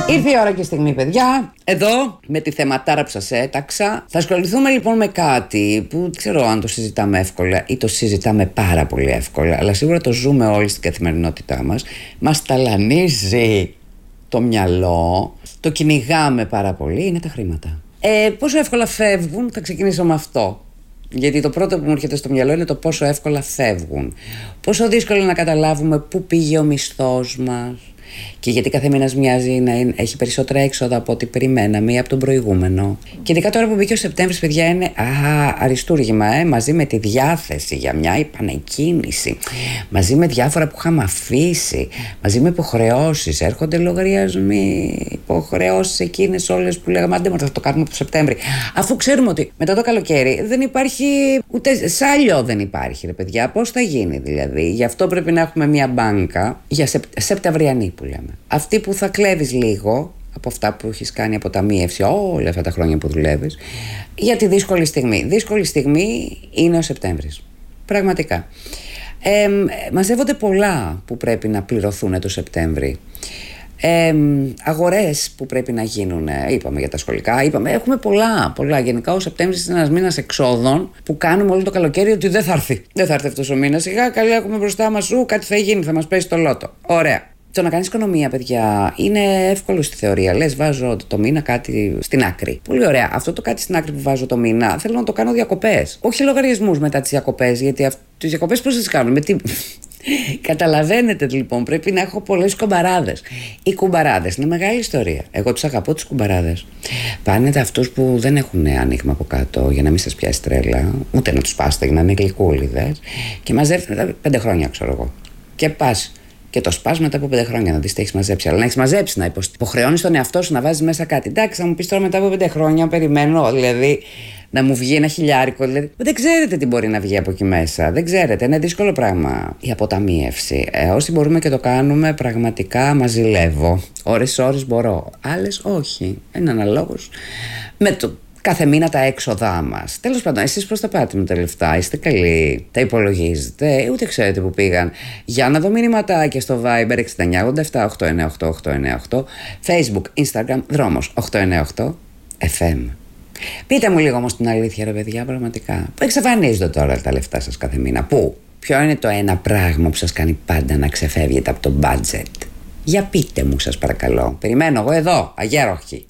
Ήρθε η ώρα και η στιγμή, παιδιά. Εδώ, με τη θεματάρα που σας έταξα. Θα ασχοληθούμε λοιπόν με κάτι που δεν ξέρω αν το συζητάμε εύκολα ή το συζητάμε πάρα πολύ εύκολα, αλλά σίγουρα το ζούμε όλοι στην καθημερινότητά μας. Μας ταλανίζει το μυαλό, το κυνηγάμε πάρα πολύ, είναι τα χρήματα. Πόσο εύκολα φεύγουν, θα ξεκινήσω με αυτό. Γιατί το πρώτο που μου έρχεται στο μυαλό είναι το πόσο εύκολα φεύγουν. Πόσο δύσκολο να καταλάβουμε πού πήγε ο μισθός μας. Και γιατί κάθε μήνας μοιάζει να έχει περισσότερα έξοδα από ό,τι περιμέναμε ή από τον προηγούμενο. Και ειδικά τώρα που μπήκε ο Σεπτέμβρης, παιδιά, είναι αριστούργημα, μαζί με τη διάθεση για μια επανεκκίνηση, μαζί με διάφορα που είχαμε αφήσει, μαζί με υποχρεώσεις. Έρχονται λογαριασμοί, υποχρεώσεις εκείνες όλες που λέγαμε άντε θα το κάνουμε από το Σεπτέμβρη. Αφού ξέρουμε ότι μετά το καλοκαίρι δεν υπάρχει ούτε σάλιο, δεν υπάρχει, ρε παιδιά. Πώς θα γίνει δηλαδή? Γι' αυτό πρέπει να έχουμε μια μπάνκα για σεπτεμβριανή που λέμε. Αυτή που θα κλέβεις λίγο από αυτά που έχεις κάνει αποταμίευση όλα αυτά τα χρόνια που δουλεύεις για τη δύσκολη στιγμή. Δύσκολη στιγμή είναι ο Σεπτέμβρης. Πραγματικά. Μαζεύονται πολλά που πρέπει να πληρωθούν το Σεπτέμβρη. Αγορές που πρέπει να γίνουν. Είπαμε για τα σχολικά, έχουμε πολλά. Γενικά ο Σεπτέμβρης είναι ένας μήνας εξόδων που κάνουμε όλο το καλοκαίρι ότι δεν θα έρθει. Δεν θα έρθει αυτός ο μήνας. Σιγά καλή έχουμε μπροστά μας, κάτι θα γίνει, θα μας πέσει το λότο. Ωραία. Το να κάνεις οικονομία, παιδιά, είναι εύκολο στη θεωρία. Λες, βάζω το μήνα κάτι στην άκρη. Πολύ ωραία. Αυτό το κάτι στην άκρη που βάζω το μήνα θέλω να το κάνω διακοπές. Όχι λογαριασμούς μετά τις διακοπές, γιατί τις διακοπές πώς θα τις κάνουμε, με τι. Καταλαβαίνετε λοιπόν, πρέπει να έχω πολλές κουμπαράδες. Οι κουμπαράδες είναι μεγάλη ιστορία. Εγώ τους αγαπώ τους κουμπαράδες. Πάνε αυτούς που δεν έχουν άνοιγμα από κάτω για να μην σας πιάσει τρέλα, ούτε να τους πάσετε για να είναι γλυκούλιδες. Και μαζεύετε 5 χρόνια, ξέρω εγώ. Και πας. Και το σπάς μετά από 5 χρόνια να δεις τι έχεις μαζέψει. Αλλά να έχεις μαζέψει, να υποχρεώνεις τον εαυτό σου να βάζεις μέσα κάτι. Εντάξει, θα μου πεις τώρα μετά από 5 χρόνια, περιμένω δηλαδή να μου βγει ένα χιλιάρικο. Δηλαδή. Δεν ξέρετε τι μπορεί να βγει από εκεί μέσα. Δεν ξέρετε, είναι δύσκολο πράγμα η αποταμίευση. Όσοι μπορούμε και το κάνουμε, πραγματικά μαζιλεύω. Ώρες μπορώ. Άλλες όχι. Είναι αναλόγως με το. Κάθε μήνα τα έξοδά μας. Τέλος πάντων, εσείς πώς τα πάτε με τα λεφτά? Είστε καλοί? Τα υπολογίζετε? Ούτε ξέρετε που πήγαν? Για να δω μηνυματάκια στο Viber 6987-898-898, Facebook, Instagram, Δρόμος 898 FM. Πείτε μου λίγο όμως την αλήθεια, ρε παιδιά, πραγματικά. Πού εξαφανίζονται τώρα τα λεφτά σας κάθε μήνα? Πού? Ποιο είναι το ένα πράγμα που σας κάνει πάντα να ξεφεύγετε από το budget? Για πείτε μου, σας παρακαλώ. Περιμένω εγώ εδώ, αγέροχη.